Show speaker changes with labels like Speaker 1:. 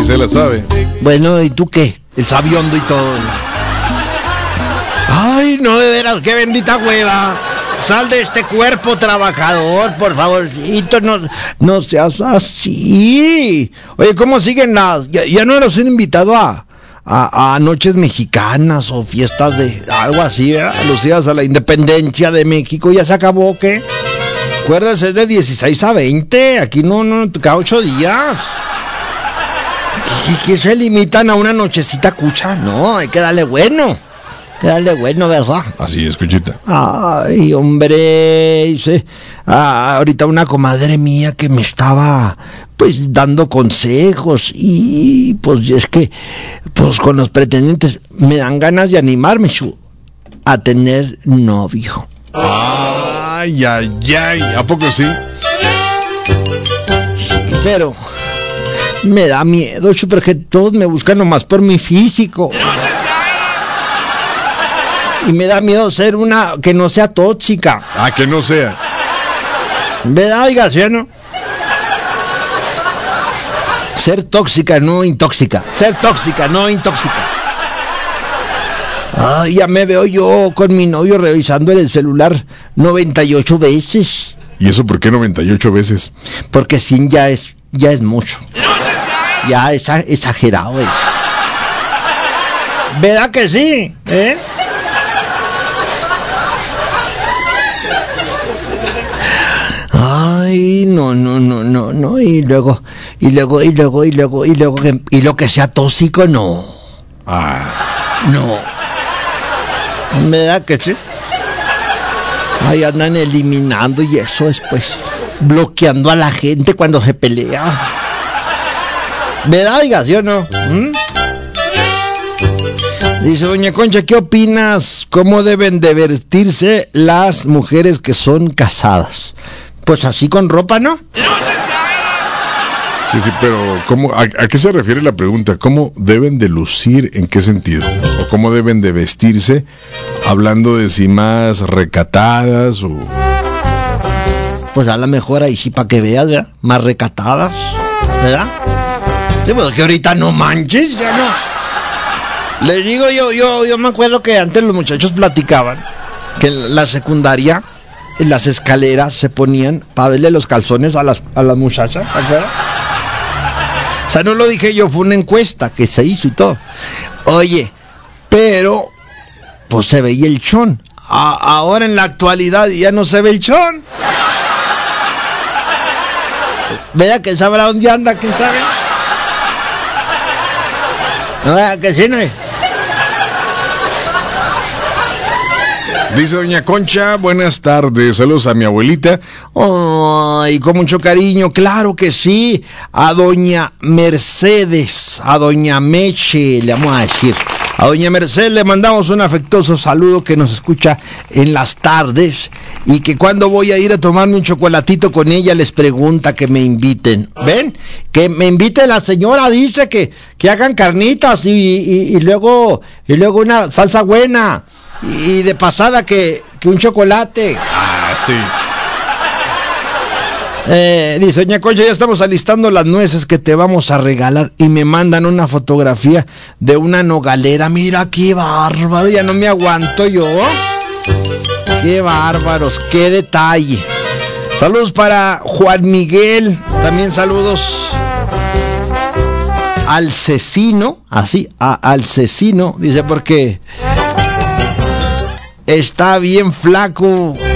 Speaker 1: se la sabe.
Speaker 2: Bueno, ¿y tú qué? El sabiondo y todo. Ay, no, de veras, qué bendita hueva. Sal de este cuerpo trabajador, por favorcito, no seas así. Oye, ¿cómo siguen las? Ya no los han invitado a noches mexicanas o fiestas de algo así, ¿verdad? Los días a la independencia de México, ¿ya se acabó, qué? Acuérdate, es de 16 a 20, aquí no, cada 8 días. ¿Y que se limitan a una nochecita cucha? No, hay que darle bueno. ¿Verdad?
Speaker 1: Así es, Conchita.
Speaker 2: Ay, hombre, dice, ahorita una comadre mía que me estaba, pues, dando consejos y, pues, es que, pues, con los pretendientes me dan ganas de animarme, a tener novio.
Speaker 1: Ay, ¿a poco sí?
Speaker 2: Sí, pero me da miedo, porque todos me buscan nomás por mi físico. Y me da miedo ser una que no sea tóxica.
Speaker 1: Que no sea.
Speaker 2: ¿Verdad, oiga, sí o no? Ser tóxica, no intóxica. Ser tóxica, no intóxica. Ay, ya me veo yo con mi novio revisando el celular 98 veces.
Speaker 1: ¿Y eso por qué 98 veces?
Speaker 2: Porque sí, ya es mucho. Ya está exagerado. ¿Verdad que sí? Ay, no, y luego que sea tóxico, no. No. ¿Verdad que sí? Ahí andan eliminando y eso después, bloqueando a la gente cuando se pelea. ¿Verdad, oiga, sí o no? Dice doña Concha, ¿qué opinas? ¿Cómo deben de vestirse las mujeres que son casadas? Pues así con ropa, ¿no?
Speaker 1: Sí, pero ¿a qué se refiere la pregunta? ¿Cómo deben de lucir? ¿En qué sentido? ¿O cómo deben de vestirse? Hablando de si más recatadas o...
Speaker 2: Pues a lo mejor ahí sí para que veas, ¿verdad? Más recatadas, ¿verdad? Sí, pues que ahorita no manches, ya no. Les digo, yo me acuerdo que antes los muchachos platicaban que en la secundaria, en las escaleras se ponían para verle los calzones a las muchachas, ¿verdad? O sea, no lo dije yo, fue una encuesta que se hizo y todo. Oye, pero pues se veía el chón. Ahora en la actualidad ya no se ve el chón. ¿Verdad que sabrá dónde anda? ¿Quién sabe? ¿No vea que sí, no?
Speaker 1: Dice doña Concha, buenas tardes, saludos a mi abuelita.
Speaker 2: Ay, con mucho cariño, claro que sí. A doña Mercedes, a doña Meche, le vamos a decir. A doña Mercedes le mandamos un afectuoso saludo, que nos escucha en las tardes y que cuando voy a ir a tomarme un chocolatito con ella les pregunta que me inviten. ¿Ven? Que me invite la señora, dice que hagan carnitas y luego una salsa buena. Y de pasada que un chocolate.
Speaker 1: Sí.
Speaker 2: Dice doña Concha, ya estamos alistando las nueces que te vamos a regalar. Y me mandan una fotografía de una nogalera. Mira qué bárbaro, ya no me aguanto yo. Qué bárbaros, qué detalle. Saludos para Juan Miguel. También saludos al Cecino. Así, al Cecino. Dice porque está bien flaco